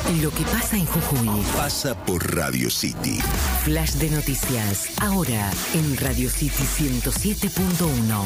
Lo que pasa en Jujuy pasa por Radio City. Flash de noticias, ahora en Radio City 107.1.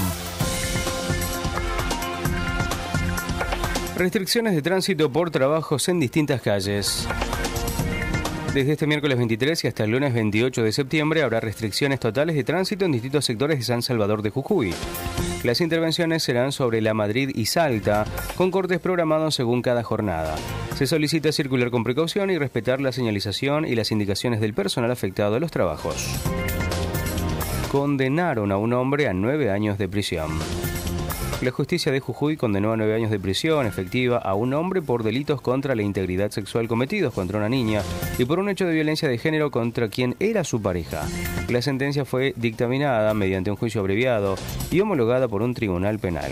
Restricciones de tránsito por trabajos en distintas calles. Desde este miércoles 23 y hasta el lunes 28 de septiembre habrá restricciones totales de tránsito en distintos sectores de San Salvador de Jujuy. Las intervenciones serán sobre La Madrid y Salta, con cortes programados según cada jornada. Se solicita circular con precaución y respetar la señalización y las indicaciones del personal afectado a los trabajos. Condenaron a un hombre a 9 años de prisión. La justicia de Jujuy condenó a 9 años de prisión efectiva a un hombre por delitos contra la integridad sexual cometidos contra una niña y por un hecho de violencia de género contra quien era su pareja. La sentencia fue dictaminada mediante un juicio abreviado y homologada por un tribunal penal.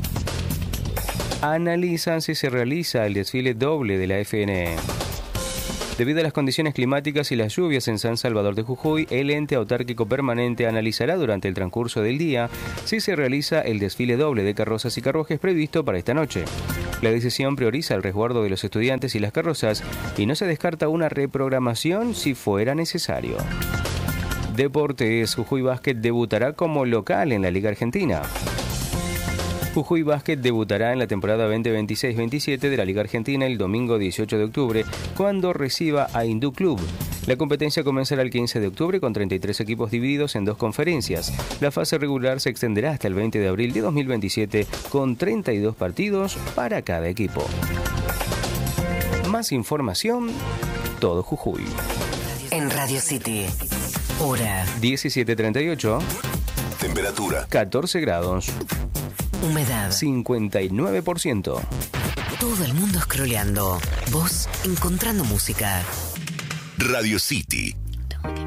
Analizan si se realiza el desfile doble de la FNE. Debido a las condiciones climáticas y las lluvias en San Salvador de Jujuy, el ente autárquico permanente analizará durante el transcurso del día si se realiza el desfile doble de carrozas y carruajes previsto para esta noche. La decisión prioriza el resguardo de los estudiantes y las carrozas y no se descarta una reprogramación si fuera necesario. Deportes. Jujuy Basket debutará como local en la Liga Argentina. Jujuy Basket debutará en la temporada 2026-27 de la Liga Argentina el domingo 18 de octubre, cuando reciba a Hindú Club. La competencia comenzará el 15 de octubre con 33 equipos divididos en 2 conferencias. La fase regular se extenderá hasta el 20 de abril de 2027 con 32 partidos para cada equipo. Más información, todo Jujuy. En Radio City, hora 17:38. Temperatura 14 grados. Humedad 59%. Todo el mundo scrolleando. Vos encontrando música. Radio City.